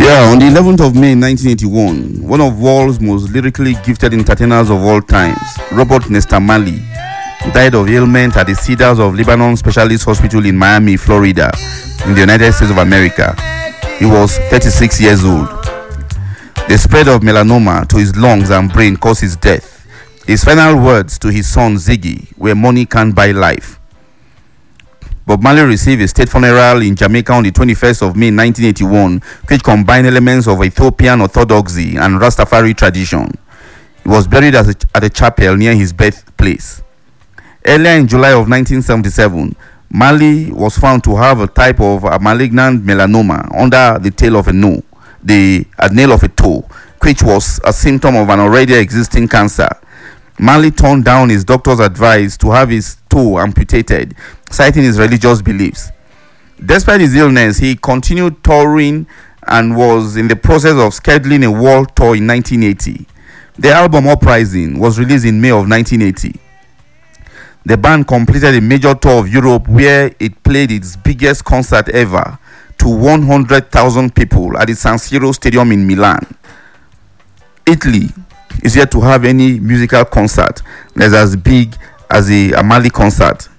Yeah, on the 11th of May 1981, one of world's most lyrically gifted entertainers of all times, Robert Nesta Marley, died of ailment at the Cedars of Lebanon Specialist Hospital in Miami, Florida, in the United States of America. He was 36 years old. The spread of melanoma to his lungs and brain caused his death. His final words to his son Ziggy were, "Money can't buy life." Bob Marley received a state funeral in Jamaica on the 21st of May 1981, which combined elements of Ethiopian orthodoxy and Rastafari tradition. He was buried at a chapel near his birthplace. Earlier in July of 1977, Marley was found to have a type of a malignant melanoma under the tail of a nail of a toe, which was a symptom of an already existing cancer. Marley turned down his doctor's advice to have his toe amputated, citing his religious beliefs. Despite his illness, he continued touring and was in the process of scheduling a world tour in 1980. The album Uprising was released in May of 1980. The band completed a major tour of Europe where it played its biggest concert ever to 100,000 people at the San Siro Stadium in Milan. Italy is yet to have any musical concert that's as big as a Marley concert.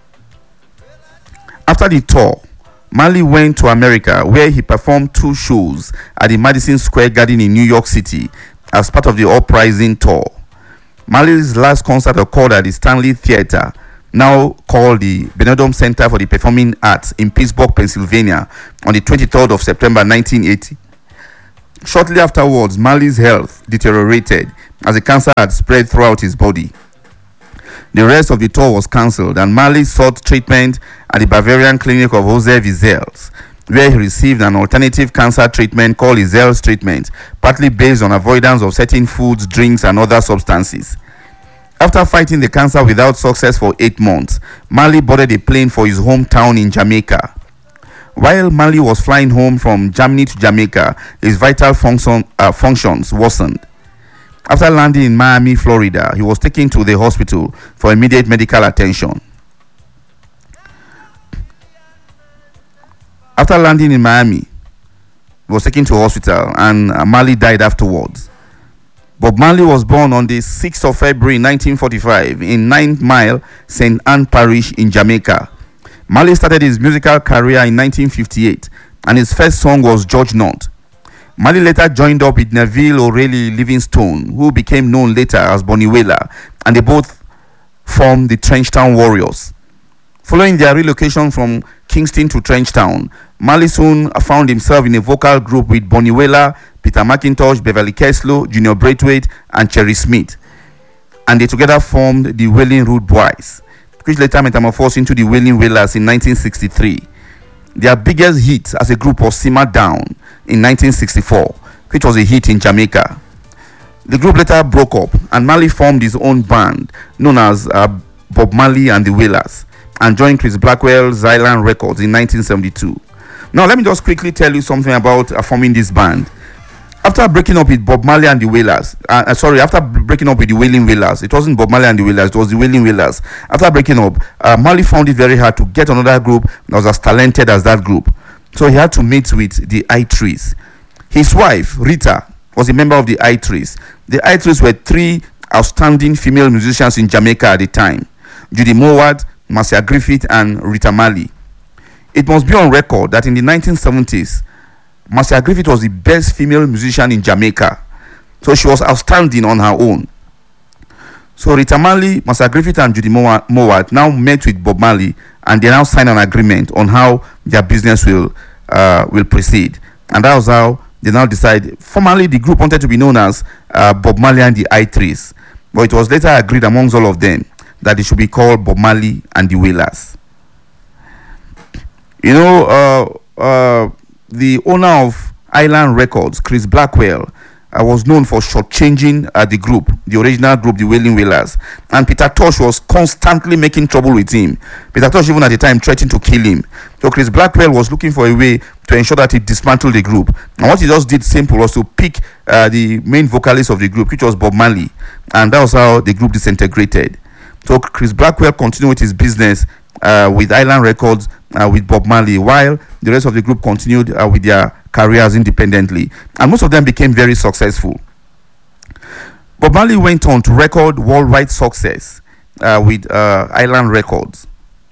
After the tour, Marley went to America where he performed 2 shows at the Madison Square Garden in New York City as part of the Uprising tour. Marley's last concert occurred at the Stanley Theater, now called the Benedum Center for the Performing Arts in Pittsburgh, Pennsylvania, on the 23rd of September 1980. Shortly afterwards, Marley's health deteriorated as the cancer had spread throughout his body. The rest of the tour was cancelled, and Marley sought treatment at the Bavarian clinic of Jose Wizels, where he received an alternative cancer treatment called Wizels treatment, partly based on avoidance of certain foods, drinks, and other substances. After fighting the cancer without success for 8 months, Marley boarded a plane for his hometown in Jamaica. While Marley was flying home from Germany to Jamaica, his vital functions worsened. After landing in Miami, Florida, he was taken to the hospital for immediate medical attention. After landing in Miami, he was taken to a hospital, and Marley died afterwards. Bob Marley was born on the 6th of February 1945 in 9 Mile, St. Anne Parish in Jamaica. Marley started his musical career in 1958, and his first song was George Nott. Marley later joined up with Neville O'Reilly Livingstone, who became known later as Bonnie Wailer, and they both formed the Trenchtown Warriors. Following their relocation from Kingston to Trenchtown, Marley soon found himself in a vocal group with Bonnie Wailer, Peter McIntosh, Beverly Keslow, Junior Braithwaite, and Cherry Smith, and they together formed the Wailing Rude Boys, which later metamorphosed into the Wailing Wailers in 1963. Their biggest hit as a group was Simmer Down in 1964, which was a hit in Jamaica. The group later broke up, and Marley formed his own band known as Bob Marley and the Wailers, and joined Chris Blackwell's Island Records in 1972. Now, let me just quickly tell you something about forming this band. After breaking up with Bob Marley and the Wailers, after breaking up with the Wailing Wailers, it wasn't Bob Marley and the Wailers, it was the Wailing Wailers. After breaking up, Marley found it very hard to get another group that was as talented as that group. So he had to meet with the I-Threes. His wife, Rita, was a member of the I-Threes. The I-Threes were 3 outstanding female musicians in Jamaica at the time: Judy Mowat, Marcia Griffith, and Rita Marley. It must be on record that in the 1970s, Marcia Griffith was the best female musician in Jamaica. So she was outstanding on her own. So Rita Marley, Marcia Griffith, and Judy Mowat now met with Bob Marley, and they now signed an agreement on how their business will proceed. And that was how they now decided. Formerly, the group wanted to be known as Bob Marley and the I-Threes, but it was later agreed amongst all of them that it should be called Bob Marley and the Wailers. The owner of Island Records, Chris Blackwell, was known for shortchanging the group, the original group, the Wailing Wailers. And Peter Tosh was constantly making trouble with him. Peter Tosh, even at the time, threatened to kill him. So Chris Blackwell was looking for a way to ensure that he dismantled the group. And what he just did simple was to pick the main vocalist of the group, which was Bob Marley. And that was how the group disintegrated. So Chris Blackwell continued with his business with Island Records with Bob Marley, while the rest of the group continued with their careers independently, and most of them became very successful. Bob Marley went on to record worldwide success with Island Records.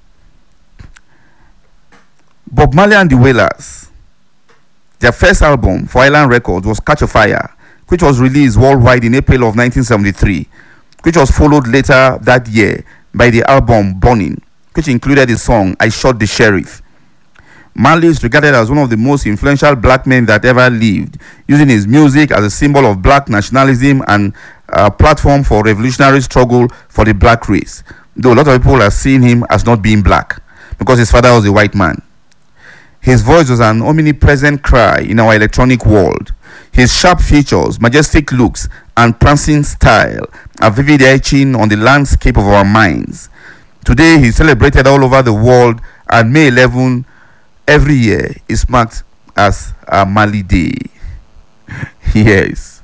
Bob Marley and the Wailers, their first album for Island Records was Catch a Fire, which was released worldwide in April of 1973, which was followed later that year by the album Burning, which included the song I Shot the Sheriff. Marley is regarded as one of the most influential black men that ever lived, using his music as a symbol of black nationalism and a platform for revolutionary struggle for the black race, though a lot of people are seeing him as not being black because his father was a white man. His voice was an omnipresent cry in our electronic world. His sharp features, majestic looks, and prancing style are vivid etching on the landscape of our minds. Today, he is celebrated all over the world, and May 11 every year is marked as a Marley Day. Yes.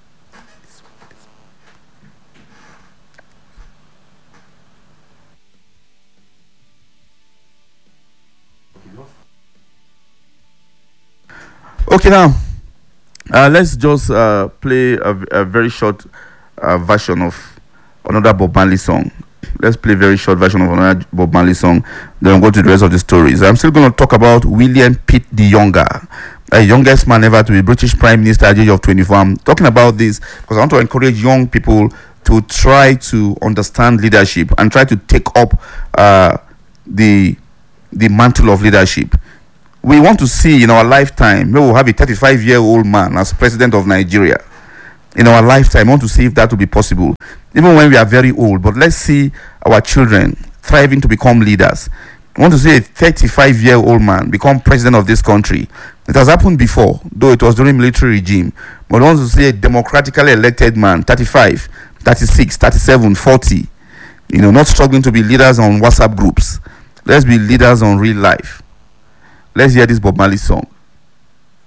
Okay, now let's just play a very short version of another Bob Marley song. Let's play a very short version of another Bob Marley song, then we'll go to the rest of the stories. I'm still going to talk about William Pitt the Younger, the youngest man ever to be British Prime Minister at the age of 24. I'm talking about this because I want to encourage young people to try to understand leadership and try to take up the mantle of leadership. We want to see in our lifetime, we will have a 35-year-old man as president of Nigeria. In our lifetime, I want to see if that will be possible, even when we are very old. But let's see our children thriving to become leaders. I want to see a 35-year-old man become president of this country. It has happened before, though it was during military regime. But I want to see a democratically elected man, 35, 36, 37, 40, not struggling to be leaders on WhatsApp groups. Let's be leaders on real life. Let's hear this Bob Marley song.